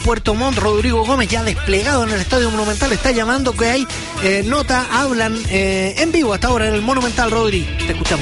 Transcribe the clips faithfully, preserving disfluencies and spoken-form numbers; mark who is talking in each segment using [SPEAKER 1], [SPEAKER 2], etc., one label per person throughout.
[SPEAKER 1] Puerto Montt. Rodrigo Gómez ya desplegado en el Estadio Monumental, está llamando que hay eh, nota, hablan eh, en vivo hasta ahora en el Monumental. Rodri, te escuchamos.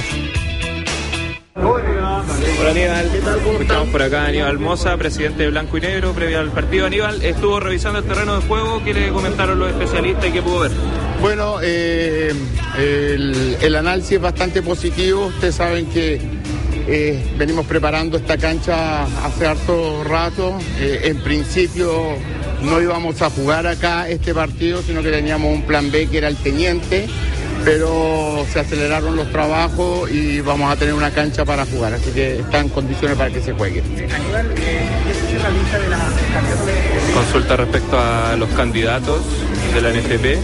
[SPEAKER 2] Hola Aníbal, ¿qué tal? ¿Cómo estamos? Por acá Aníbal Mosa, presidente de Blanco y Negro, previo al partido. Aníbal, estuvo revisando el terreno de juego, ¿qué le comentaron los especialistas y qué pudo ver?
[SPEAKER 3] Bueno, eh, el, el análisis es bastante positivo. Ustedes saben que eh, venimos preparando esta cancha hace harto rato. Eh, en principio no íbamos a jugar acá este partido, sino que teníamos un plan B que era el Teniente, pero se aceleraron los trabajos y vamos a tener una cancha para jugar, así que está en condiciones para que se juegue.
[SPEAKER 4] Aníbal, ¿qué es la lista de las candidatos?
[SPEAKER 2] Consulta respecto a los candidatos de la N F P.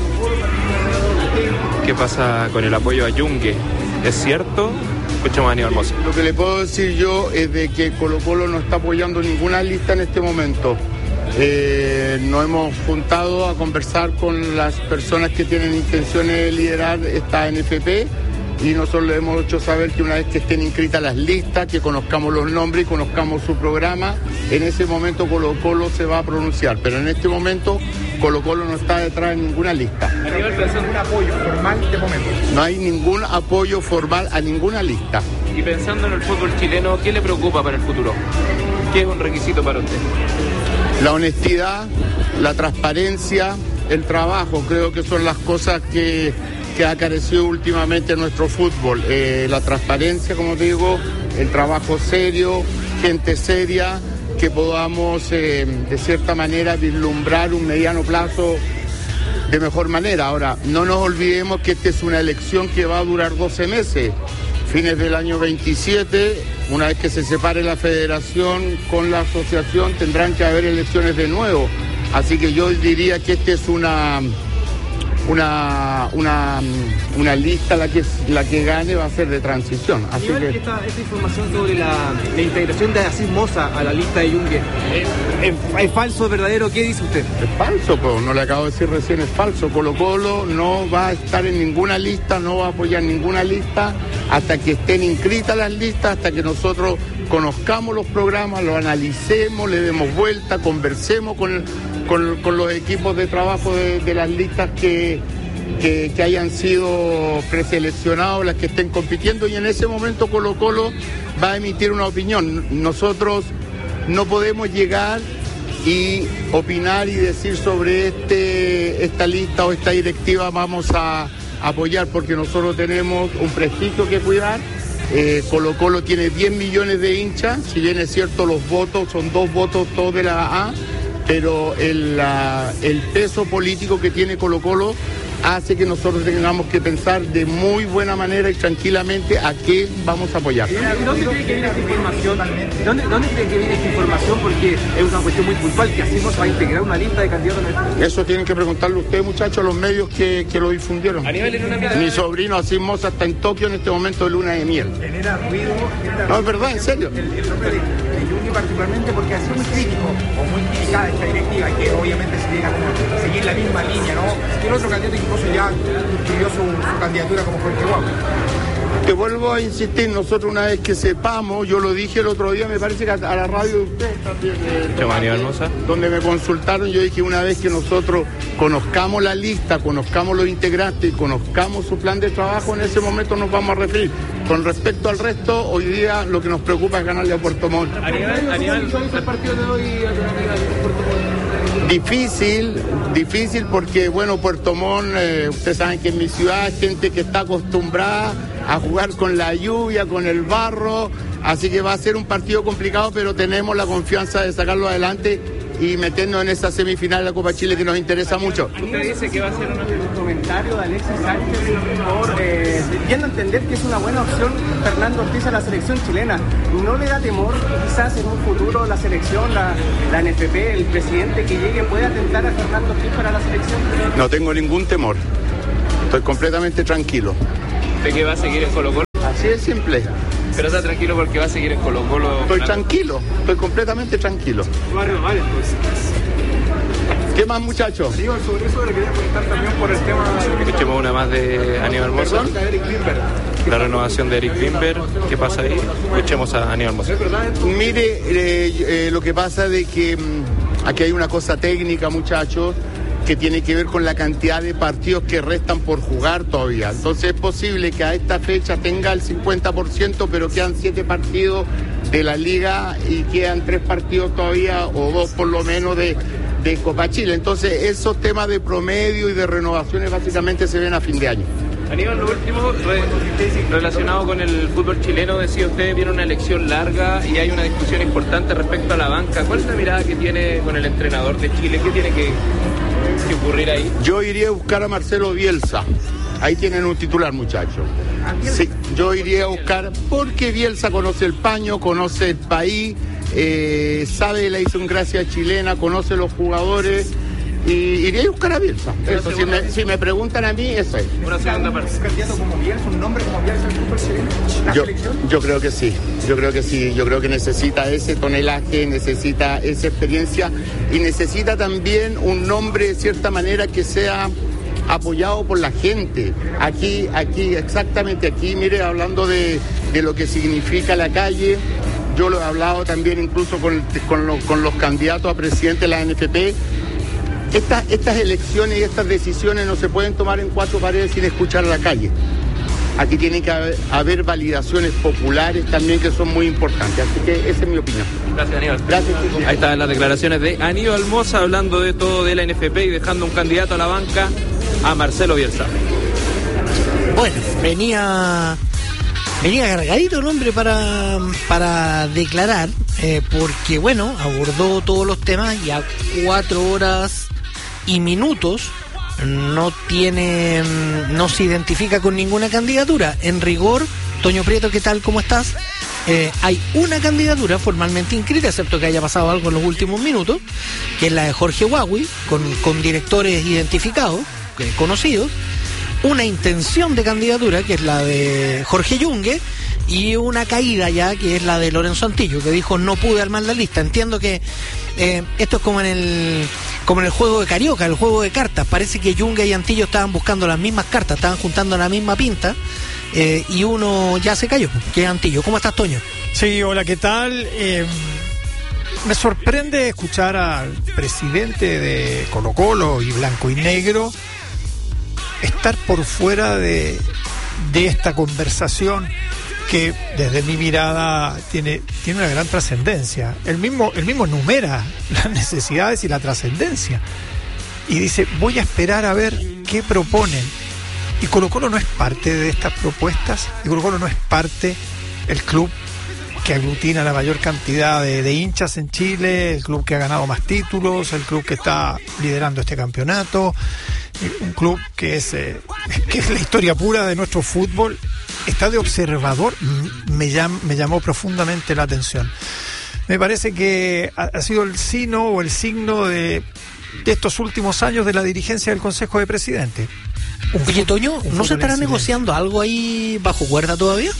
[SPEAKER 2] ¿Qué pasa con el apoyo a Yungue? ¿Es cierto? Escuchamos a Aníbal Mosa.
[SPEAKER 3] Lo que le puedo decir yo es de que Colo-Colo no está apoyando ninguna lista en este momento. Eh, nos hemos juntado a conversar con las personas que tienen intenciones de liderar esta N F P y nosotros le hemos hecho saber que una vez que estén inscritas las listas, que conozcamos los nombres y conozcamos su programa, en ese momento Colo-Colo se va a pronunciar, pero en este momento Colo-Colo no está detrás de ninguna lista.
[SPEAKER 4] ¿A nivel pensando un apoyo formal de momento?
[SPEAKER 3] No hay ningún apoyo formal a ninguna lista.
[SPEAKER 2] Y pensando en el fútbol chileno, ¿qué le preocupa para el futuro? ¿Qué es un requisito para usted?
[SPEAKER 3] La honestidad, la transparencia, el trabajo, creo que son las cosas que, que ha carecido últimamente nuestro fútbol. Eh, la transparencia, como digo, el trabajo serio, gente seria, que podamos eh, de cierta manera vislumbrar un mediano plazo de mejor manera. Ahora, no nos olvidemos que esta es una elección que va a durar doce meses. Fines del año veintisiete, una vez que se separe la federación con la asociación, tendrán que haber elecciones de nuevo. Así que yo diría que esta es una, una, una, una lista, la que, la que gane va a ser de transición. Así
[SPEAKER 4] que... esta, esta información sobre la, la integración de Asís Mosa a la lista de Yungue, ¿es, es, es falso o verdadero? ¿Qué dice usted?
[SPEAKER 3] Es falso, pues no le acabo de decir recién, es falso. Colo-Colo no va a estar en ninguna lista, no va a apoyar ninguna lista hasta que estén inscritas las listas, hasta que nosotros conozcamos los programas, los analicemos, le demos vuelta, conversemos con, el, con, con los equipos de trabajo de, de las listas que, que, que hayan sido preseleccionados, las que estén compitiendo, y en ese momento Colo-Colo va a emitir una opinión. Nosotros no podemos llegar y opinar y decir sobre este, esta lista o esta directiva vamos a apoyar, porque nosotros tenemos un prestigio que cuidar. eh, Colo-Colo tiene diez millones de hinchas, si bien es cierto los votos son dos votos todos de la A, pero el, la, el peso político que tiene Colo-Colo hace que nosotros tengamos que pensar de muy buena manera y tranquilamente a qué vamos a apoyar.
[SPEAKER 4] ¿Dónde tiene que venir esta información? ¿Dónde, ¿Dónde tiene que venir esta información? Porque es una cuestión muy puntual, que así nos va a integrar una lista de candidatos.
[SPEAKER 3] Eso tienen que preguntarle ustedes, muchachos, a los medios que, que lo difundieron.
[SPEAKER 4] A nivel en una mirada...
[SPEAKER 3] Mi sobrino Asís Mosa está en Tokio en este momento de luna de miel.
[SPEAKER 4] Genera ruido. Genera
[SPEAKER 3] no, es verdad, en serio.
[SPEAKER 4] El, el nombre de, de Yungue particularmente porque ha sido muy crítico o muy criticada esta directiva, y que obviamente se llega a seguir la misma línea, ¿no? Y el otro candidato incluso ya inscribió su, su candidatura como fue el Chihuahua.
[SPEAKER 3] Te vuelvo a insistir, nosotros una vez que sepamos, yo lo dije el otro día, me parece que a, a la radio de ustedes también, eh, donde me consultaron, yo dije una vez que nosotros conozcamos la lista, conozcamos los integrantes y conozcamos su plan de trabajo, en ese momento nos vamos a referir. Con respecto al resto, hoy día lo que nos preocupa es ganarle a Puerto Montt.
[SPEAKER 4] ¿A nivel, a nivel el partido de hoy a Puerto Montt?
[SPEAKER 3] Difícil, difícil porque, bueno, Puerto Montt, eh, ustedes saben que en mi ciudad hay gente que está acostumbrada a jugar con la lluvia, con el barro, así que va a ser un partido complicado, pero tenemos la confianza de sacarlo adelante y meternos en esa semifinal de la Copa Chile que nos interesa mucho.
[SPEAKER 4] Usted dice que va a ser un comentario de Alexis Sánchez por eh, yendo a entender que es una buena opción Fernando Ortiz a la selección chilena. ¿No le da temor quizás en un futuro la selección, la, la N F P, el presidente que llegue pueda atentar a Fernando Ortiz para la selección?
[SPEAKER 3] No tengo ningún temor, estoy completamente tranquilo.
[SPEAKER 2] ¿De que va a seguir en Colo-Colo?
[SPEAKER 3] Así es simple.
[SPEAKER 2] Pero está tranquilo porque va a seguir en Colo-Colo.
[SPEAKER 3] Estoy tranquilo, estoy completamente tranquilo.
[SPEAKER 4] Vale, vale, pues.
[SPEAKER 3] ¿Qué más, muchachos?
[SPEAKER 4] Digo, sobre eso le quería preguntar también por el tema...
[SPEAKER 2] Escuchemos una más de Aníbal Mosa. La renovación de Eric Grimberg. ¿Qué pasa ahí? Escuchemos a Aníbal Mosa.
[SPEAKER 3] Mire, eh, eh, lo que pasa de que... Aquí hay una cosa técnica, muchachos, que tiene que ver con la cantidad de partidos que restan por jugar todavía. Entonces es posible que a esta fecha tenga el cincuenta por ciento, pero quedan siete partidos de la liga y quedan tres partidos todavía, o dos por lo menos, de, de Copa Chile. Entonces esos temas de promedio y de renovaciones básicamente se ven a fin de año.
[SPEAKER 2] Aníbal, lo último, re, relacionado con el fútbol chileno, decía usted, viene una elección larga y hay una discusión importante respecto a la banca. ¿Cuál es la mirada que tiene con el entrenador de Chile? ¿Qué tiene que, que ocurrir ahí?
[SPEAKER 3] Yo iría a buscar a Marcelo Bielsa. Ahí tienen un titular, muchachos. Sí, yo iría a buscar, porque Bielsa conoce el paño, conoce el país, eh, sabe la idiosincrasia chilena, conoce los jugadores. Y iría a buscar a Bielsa. Eso, si me, si me preguntan a mí, eso es.
[SPEAKER 2] Una segunda parte.
[SPEAKER 4] ¿Un candidato como Bielsa, un nombre como Bielsa en el fútbol chileno? ¿La
[SPEAKER 3] yo,
[SPEAKER 4] selección?
[SPEAKER 3] yo creo que sí, yo creo que sí, yo creo que necesita ese tonelaje, necesita esa experiencia y necesita también un nombre de cierta manera que sea apoyado por la gente. Aquí, aquí, exactamente aquí, mire, hablando de, de lo que significa la calle, yo lo he hablado también incluso con, con, lo, con los candidatos a presidente de la N F P. Estas, estas elecciones y estas decisiones no se pueden tomar en cuatro paredes sin escuchar a la calle. Aquí tienen que haber, haber validaciones populares también que son muy importantes. Así que esa es mi opinión.
[SPEAKER 2] Gracias, Aníbal.
[SPEAKER 3] Gracias.
[SPEAKER 2] Ahí están las declaraciones de Aníbal Mosa hablando de todo de la N F P y dejando un candidato a la banca, a Marcelo Bielsa.
[SPEAKER 1] Bueno, venía... Venía cargadito el hombre para, para declarar, eh, porque bueno, abordó todos los temas y a cuatro horas y minutos no tiene, no se identifica con ninguna candidatura. En rigor, Toño Prieto, ¿qué tal? ¿Cómo estás? Eh, hay una candidatura formalmente inscrita, excepto que haya pasado algo en los últimos minutos, que es la de Jorge Huawei, con, con directores identificados, eh, conocidos. Una intención de candidatura, que es la de Jorge Yungue, y una caída ya, que es la de Lorenzo Antillo, que dijo no pude armar la lista. Entiendo que eh, esto es como en el como en el juego de Carioca, el juego de cartas. Parece que Yungue y Antillo estaban buscando las mismas cartas, estaban juntando la misma pinta, eh, y uno ya se cayó, que es Antillo. ¿Cómo estás, Toño?
[SPEAKER 5] Sí, hola, ¿qué tal? Eh, me sorprende escuchar al presidente de Colo Colo y Blanco y Negro estar por fuera de, de esta conversación que desde mi mirada tiene, tiene una gran trascendencia. Él mismo, él mismo enumera las necesidades y la trascendencia y dice, voy a esperar a ver qué proponen. Y Colo Colo no es parte de estas propuestas, y Colo Colo no es parte, el club que aglutina la mayor cantidad de, de hinchas en Chile, el club que ha ganado más títulos, el club que está liderando este campeonato, un club que es, eh, que es la historia pura de nuestro fútbol, está de observador. Me, llam, me llamó profundamente la atención. Me parece que ha, ha sido el signo o el signo de, de estos últimos años de la dirigencia del Consejo de Presidentes.
[SPEAKER 1] Oye, Toño, ¿no se estará negociando algo ahí bajo cuerda todavía?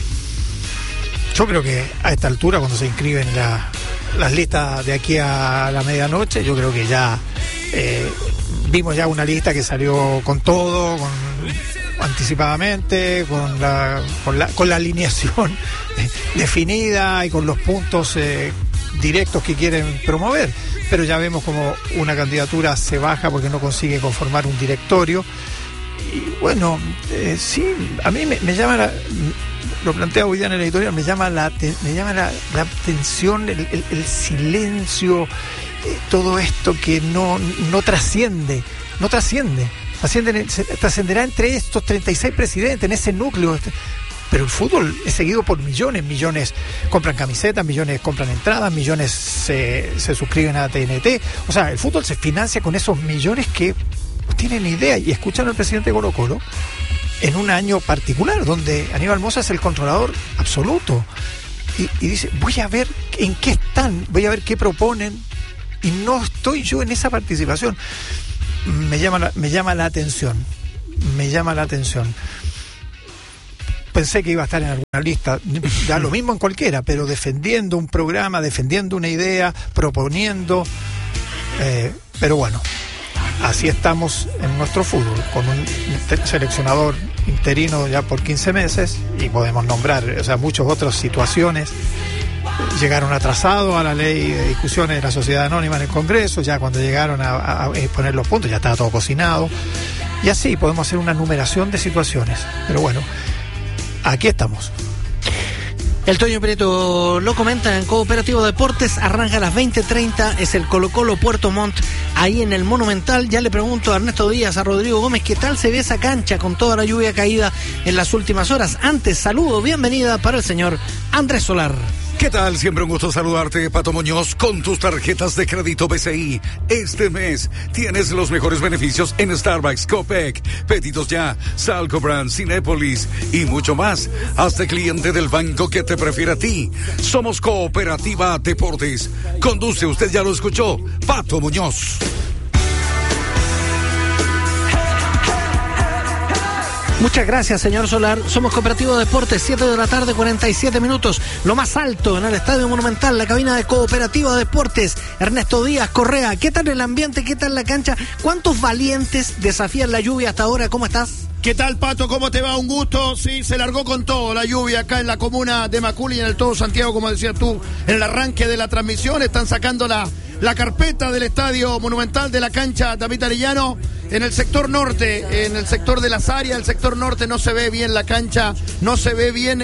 [SPEAKER 5] Yo creo que a esta altura, cuando se inscriben la, las listas de aquí a la medianoche, yo creo que ya eh, vimos ya una lista que salió con todo, con, anticipadamente, con la, con la, con la alineación definida y con los puntos eh, directos que quieren promover. Pero ya vemos como una candidatura se baja porque no consigue conformar un directorio. Y bueno, eh, sí, a mí me, me llama la... Lo plantea hoy día en el editorial, me llama la me llama la, la atención, el, el, el silencio, eh, todo esto que no, no trasciende, no trasciende, trasciende, trascenderá entre estos treinta y seis presidentes, en ese núcleo. Pero el fútbol es seguido por millones, millones compran camisetas, millones compran entradas, millones se, se suscriben a T N T. O sea, el fútbol se financia con esos millones que no tienen idea. Y escuchan al presidente de Colo Colo en un año particular, donde Aníbal Mosa es el controlador absoluto, y, y dice, voy a ver en qué están, voy a ver qué proponen, y no estoy yo en esa participación. Me llama la, me llama la atención, me llama la atención. Pensé que iba a estar en alguna lista, da lo mismo en cualquiera, pero defendiendo un programa, defendiendo una idea, proponiendo, eh, pero bueno, así estamos en nuestro fútbol, con un seleccionador interino ya por quince meses, y podemos nombrar, o sea, muchas otras situaciones. llegaron atrasados a la ley de discusiones de la sociedad anónima en el Congreso. Ya cuando llegaron a, a, a poner los puntos ya estaba todo cocinado. Y así podemos hacer una numeración de situaciones. Pero bueno, aquí estamos.
[SPEAKER 1] El Toño Prieto lo comenta en Cooperativo Deportes, arranca a las veinte treinta, es el Colo Colo Puerto Montt, ahí en el Monumental. Ya le pregunto a Ernesto Díaz, a Rodrigo Gómez, ¿qué tal se ve esa cancha con toda la lluvia caída en las últimas horas? Antes, saludo, bienvenida para el señor Andrés Solar.
[SPEAKER 6] ¿Qué tal? Siempre un gusto saludarte, Pato Muñoz, con tus tarjetas de crédito B C I. Este mes tienes los mejores beneficios en Starbucks, Copec, Pedidos Ya, Salco Brand, Cinépolis y mucho más. Hazte cliente del banco que te prefiere a ti. Somos Cooperativa Deportes. Conduce, usted ya lo escuchó, Pato Muñoz.
[SPEAKER 1] Muchas gracias, señor Solar. Somos Cooperativo Deportes, siete de la tarde, cuarenta y siete minutos. Lo más alto en el Estadio Monumental, la cabina de Cooperativa Deportes. Ernesto Díaz Correa, ¿qué tal el ambiente? ¿Qué tal la cancha? ¿Cuántos valientes desafían la lluvia hasta ahora? ¿Cómo estás?
[SPEAKER 7] ¿Qué tal, Pato? ¿Cómo te va? Un gusto. Sí, se largó con todo la lluvia acá en la comuna de Macul y en el todo Santiago, como decías tú, en el arranque de la transmisión. Están sacando la, la carpeta del Estadio Monumental de la cancha David Arellano. En el sector norte, en el sector de las áreas, el sector norte no se ve bien la cancha, no se ve bien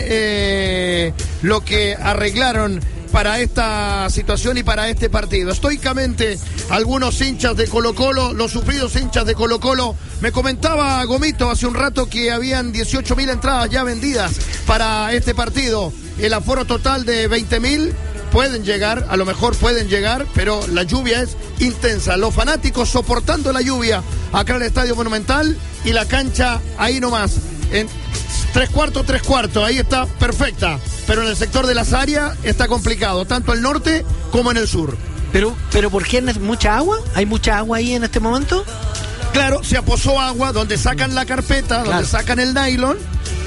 [SPEAKER 7] eh, lo que arreglaron para esta situación y para este partido. Estoicamente, algunos hinchas de Colo Colo, los sufridos hinchas de Colo Colo, me comentaba Gomito hace un rato que habían dieciocho mil entradas ya vendidas para este partido. El aforo total de veinte mil. Pueden llegar, a lo mejor pueden llegar, pero la lluvia es intensa. Los fanáticos soportando la lluvia acá en el Estadio Monumental y la cancha ahí nomás. En tres cuartos, tres cuartos, ahí está perfecta. Pero en el sector de las áreas está complicado, tanto el norte como en el sur.
[SPEAKER 1] Pero, pero ¿por qué mucha agua? ¿Hay mucha agua ahí en este momento?
[SPEAKER 7] Claro, se aposó agua donde sacan la carpeta, claro, donde sacan el nylon.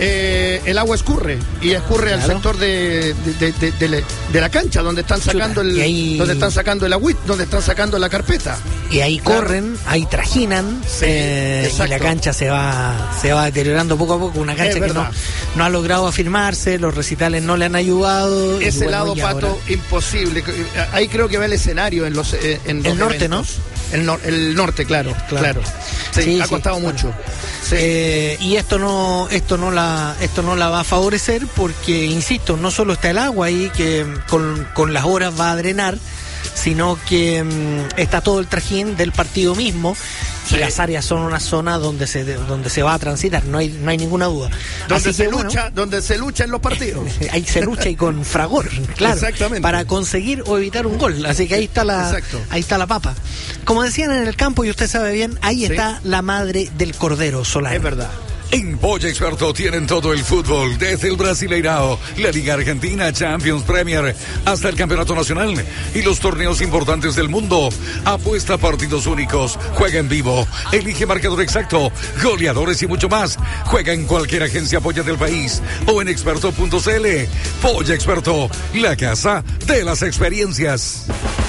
[SPEAKER 7] Eh, el agua escurre y escurre claro. al sector de, de, de, de, de, de la cancha donde están sacando el ahí... donde están sacando el agüit, donde están sacando la carpeta.
[SPEAKER 1] Y ahí claro. corren, ahí trajinan, sí, eh, y la cancha se va se va deteriorando poco a poco, una cancha que no, no ha logrado afirmarse, los recitales no le han ayudado.
[SPEAKER 7] Ese bueno, lado, Pato, ahora... imposible. Ahí creo que va el escenario en los eh, en
[SPEAKER 1] el norte,
[SPEAKER 7] eventos. ¿no? El, nor el norte, claro, claro. claro. Sí, sí, ha costado sí, mucho.
[SPEAKER 1] Bueno. Sí. Eh, y esto no esto no la esto no la va a favorecer porque, insisto, no solo está el agua ahí que con, con las horas va a drenar, sino que um, está todo el trajín del partido mismo. Sí. Y las áreas son una zona donde se donde se va a transitar, no hay no hay ninguna duda.
[SPEAKER 7] Donde
[SPEAKER 1] Así
[SPEAKER 7] se
[SPEAKER 1] que,
[SPEAKER 7] lucha,
[SPEAKER 1] bueno,
[SPEAKER 7] donde se lucha en los partidos.
[SPEAKER 1] Ahí se lucha y con fragor, claro. Exactamente. Para conseguir o evitar un gol. Así que ahí está la Exacto. ahí está la papa. Como decían en el campo, y usted sabe bien, ahí ¿Sí? está la madre del cordero, Solar.
[SPEAKER 7] Es verdad.
[SPEAKER 6] En Polla Experto tienen todo el fútbol, desde el Brasileirao, la Liga Argentina, Champions, Premier, hasta el Campeonato Nacional y los torneos importantes del mundo. Apuesta a partidos únicos, juega en vivo, elige marcador exacto, goleadores y mucho más. Juega en cualquier agencia Polla del país o en experto punto c l. Polla Experto, la casa de las experiencias.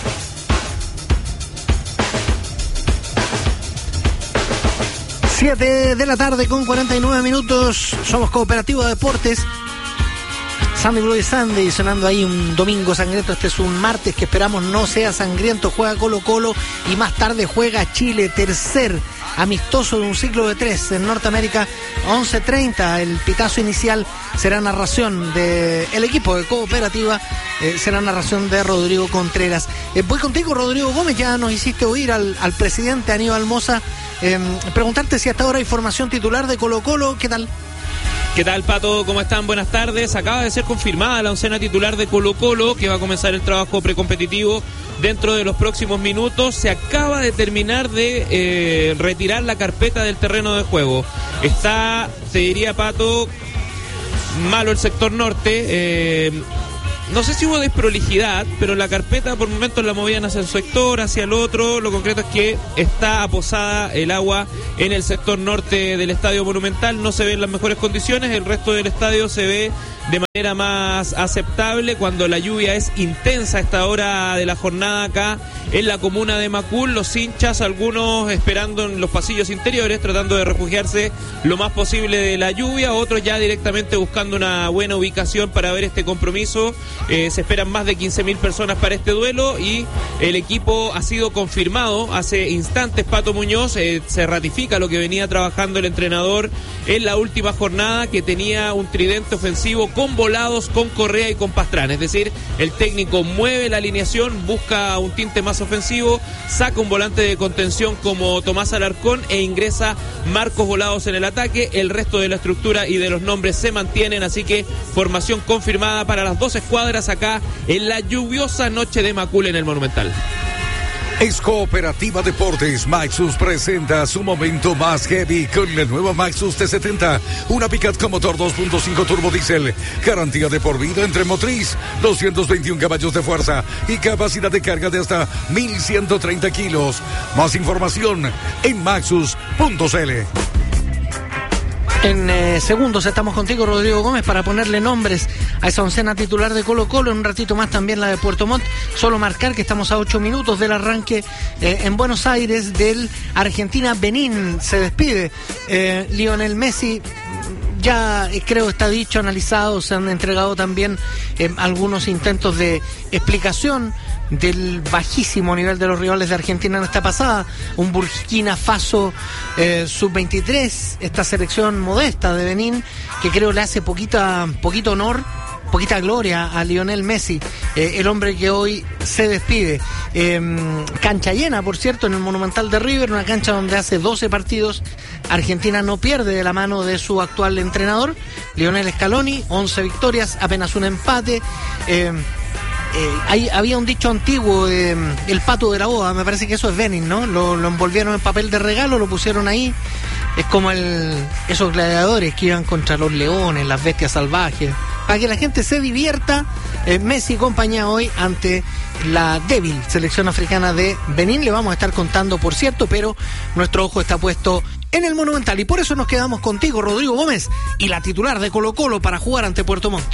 [SPEAKER 1] siete de la tarde con cuarenta y nueve minutos. Somos Cooperativo Deportes. Sandy Blue y Sandy sonando ahí un domingo sangriento. Este es un martes que esperamos no sea sangriento. Juega Colo Colo y más tarde juega Chile. Tercer amistoso de un ciclo de tres en Norteamérica. once treinta. El pitazo inicial será narración del el equipo de Cooperativa. Eh, será narración de Rodrigo Contreras. Eh, voy contigo, Rodrigo Gómez. Ya nos hiciste oír al, al presidente Aníbal Mosa. Eh, preguntarte si hasta ahora hay formación titular de Colo Colo. ¿Qué tal?
[SPEAKER 2] ¿Qué tal, Pato? ¿Cómo están? Buenas tardes. Acaba de ser confirmada la oncena titular de Colo Colo, que va a comenzar el trabajo precompetitivo dentro de los próximos minutos. Se acaba de terminar de eh, retirar la carpeta del terreno de juego. Está, te diría, Pato, malo el sector norte. Eh, No sé si hubo desprolijidad, pero la carpeta por momentos la movían hacia el sector, hacia el otro. Lo concreto es que está aposada el agua en el sector norte del Estadio Monumental. No se ve en las mejores condiciones, el resto del estadio se ve de manera más aceptable cuando la lluvia es intensa a esta hora de la jornada acá en la comuna de Macul. Los hinchas, algunos esperando en los pasillos interiores, tratando de refugiarse lo más posible de la lluvia, otros ya directamente buscando una buena ubicación para ver este compromiso. Eh, se esperan más de quince mil personas para este duelo y el equipo ha sido confirmado hace instantes. Pato Muñoz, eh, se ratifica lo que venía trabajando el entrenador en la última jornada, que tenía un tridente ofensivo con Volados, con Correa y con Pastrana. Es decir, el técnico mueve la alineación, busca un tinte más ofensivo, saca un volante de contención como Tomás Alarcón e ingresa Marcos Volados en el ataque. El resto de la estructura y de los nombres se mantienen, así que formación confirmada para las dos escuadras acá en la lluviosa noche de Macul en el Monumental.
[SPEAKER 6] Es Cooperativa Deportes. Maxus presenta su momento más heavy con el nuevo Maxus T setenta, una pick-up con motor dos punto cinco turbo diésel, garantía de por vida entre motriz, doscientos veintiún caballos de fuerza y capacidad de carga de hasta mil ciento treinta kilos. Más información en maxus punto c l.
[SPEAKER 1] En eh, segundos estamos contigo, Rodrigo Gómez, para ponerle nombres a esa oncena titular de Colo Colo. En un ratito más también la de Puerto Montt. Solo marcar que estamos a ocho minutos del arranque eh, en Buenos Aires del Argentina-Benín. Se despide eh, Lionel Messi. Ya eh, creo está dicho, analizado, se han entregado también eh, algunos intentos de explicación del bajísimo nivel de los rivales de Argentina en esta pasada. Un Burkina Faso eh, sub veintitrés, esta selección modesta de Benín, que creo le hace poquita, poquito honor, poquita gloria a Lionel Messi, eh, el hombre que hoy se despide. Eh, cancha llena, por cierto, en el Monumental de River, una cancha donde hace doce partidos Argentina no pierde de la mano de su actual entrenador, Lionel Scaloni. once victorias, apenas un empate. Eh, Eh, hay, había un dicho antiguo, eh, el pato de la boda, me parece que eso es Benin, ¿no? Lo, lo envolvieron en papel de regalo, lo pusieron ahí. Es como el esos gladiadores que iban contra los leones, las bestias salvajes, para que la gente se divierta. eh, Messi y compañía hoy ante la débil selección africana de Benín. Le vamos a estar contando, por cierto, pero nuestro ojo está puesto en el Monumental y por eso nos quedamos contigo, Rodrigo Gómez, y la titular de Colo Colo para jugar ante Puerto Montt.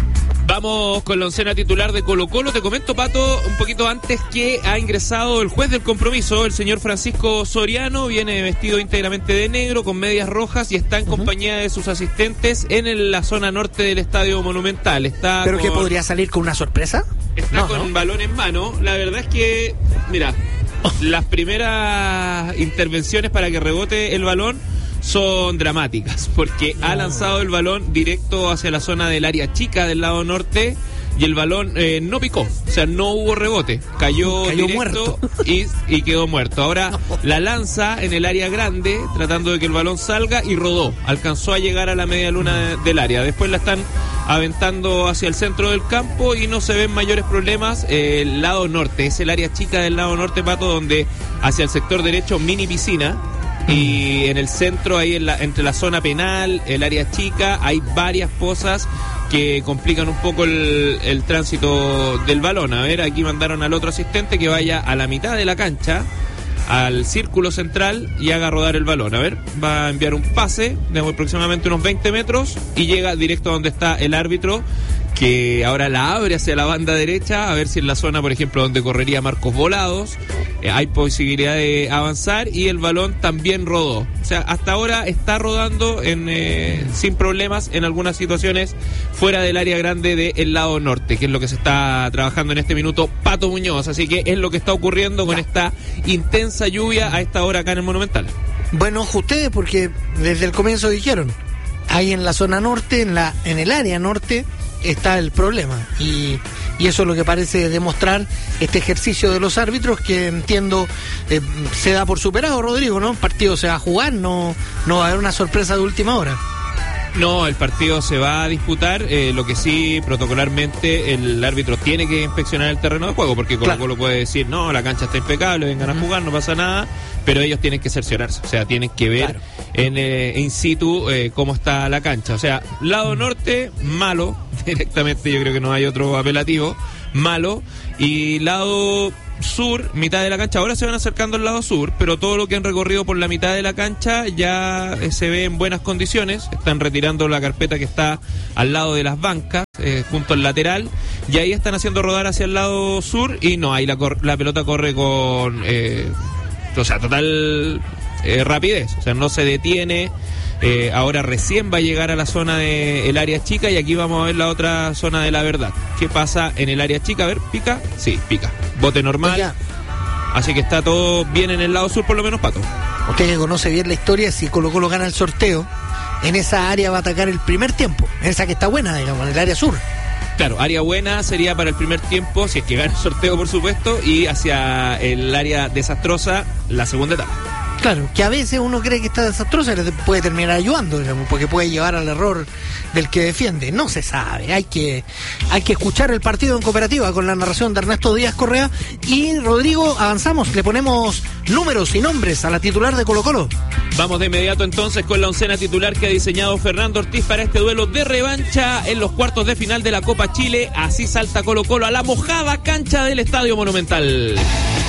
[SPEAKER 2] Vamos con la oncena titular de Colo Colo. Te comento, Pato, un poquito antes que ha ingresado el juez del compromiso, el señor Francisco Soriano. Viene vestido íntegramente de negro, con medias rojas, y está en uh-huh. compañía de sus asistentes en el, la zona norte del Estadio Monumental. Está
[SPEAKER 1] ¿Pero
[SPEAKER 2] con,
[SPEAKER 1] que podría salir con una sorpresa?
[SPEAKER 2] Está
[SPEAKER 1] no,
[SPEAKER 2] con
[SPEAKER 1] no.
[SPEAKER 2] un balón en mano. La verdad es que, mira, oh. las primeras intervenciones para que rebote el balón son dramáticas, porque ha lanzado el balón directo hacia la zona del área chica del lado norte y el balón eh, no picó, o sea, no hubo rebote, cayó,
[SPEAKER 1] cayó
[SPEAKER 2] directo
[SPEAKER 1] muerto.
[SPEAKER 2] Y, y quedó muerto. Ahora
[SPEAKER 1] no.
[SPEAKER 2] la lanza en el área grande, tratando de que el balón salga, y rodó, alcanzó a llegar a la media luna de, del área. Después la están aventando hacia el centro del campo y no se ven mayores problemas. Eh, el lado norte, es el área chica del lado norte, Pato, donde hacia el sector derecho mini piscina. Y en el centro, ahí en la, entre la zona penal, el área chica, hay varias pozas que complican un poco el, el tránsito del balón. A ver, aquí mandaron al otro asistente que vaya a la mitad de la cancha, al círculo central, y haga rodar el balón. A ver, va a enviar un pase de aproximadamente unos veinte metros y llega directo a donde está el árbitro, que ahora la abre hacia la banda derecha, a ver si en la zona, por ejemplo, donde correría Marcos Volados, eh, hay posibilidad de avanzar, y el balón también rodó. O sea, hasta ahora está rodando en, eh, sin problemas en algunas situaciones fuera del área grande del lado norte, que es lo que se está trabajando en este minuto Pato Muñoz. Así que es lo que está ocurriendo con esta intensa lluvia a esta hora acá en el Monumental.
[SPEAKER 1] Bueno, ojo ustedes, porque desde el comienzo dijeron, ahí en la zona norte, en la en el área norte, está el problema, y, y eso es lo que parece demostrar este ejercicio de los árbitros, que entiendo eh, se da por superado, Rodrigo, ¿no? El partido se va a jugar, no, no va a haber una sorpresa de última hora.
[SPEAKER 2] No, el partido se va a disputar, eh, lo que sí, protocolarmente, el árbitro tiene que inspeccionar el terreno de juego, porque Colo Colo puede decir, no, la cancha está impecable, vengan a jugar, no pasa nada, pero ellos tienen que cerciorarse, o sea, tienen que ver claro. en eh, in situ eh, cómo está la cancha. O sea, lado norte, malo, directamente, yo creo que no hay otro apelativo, malo, y lado sur, mitad de la cancha, ahora se van acercando al lado sur, pero todo lo que han recorrido por la mitad de la cancha ya eh, se ve en buenas condiciones. Están retirando la carpeta que está al lado de las bancas, eh, junto al lateral,
[SPEAKER 8] y ahí están haciendo rodar hacia el lado sur y no, ahí la, cor- la pelota corre con, eh, o sea, total eh, rapidez, o sea, no se detiene. Eh, ahora recién va a llegar a la zona del área chica y aquí vamos a ver la otra zona de La Verdad. ¿Qué pasa en el área chica? A ver, ¿pica? Sí, pica. Bote normal.
[SPEAKER 1] Oiga.
[SPEAKER 8] Así que está todo bien en el lado sur, por lo menos, Pato.
[SPEAKER 1] Usted que conoce bien la historia, si Colo Colo gana el sorteo, en esa área va a atacar el primer tiempo, en esa que está buena, digamos, en el área sur.
[SPEAKER 8] Claro, área buena sería para el primer tiempo, si es que gana el sorteo, por supuesto, y hacia el área desastrosa, la segunda etapa.
[SPEAKER 1] Claro, que a veces uno cree que está desastrosa y le puede terminar ayudando, digamos, porque puede llevar al error del que defiende. No se sabe, hay que hay que escuchar el partido en Cooperativa con la narración de Ernesto Díaz Correa. Y Rodrigo, avanzamos, le ponemos números y nombres a la titular de Colo Colo.
[SPEAKER 8] Vamos de inmediato entonces con la oncena titular que ha diseñado Fernando Ortiz para este duelo de revancha en los cuartos de final de la Copa Chile. Así salta Colo Colo a la mojada cancha del Estadio Monumental.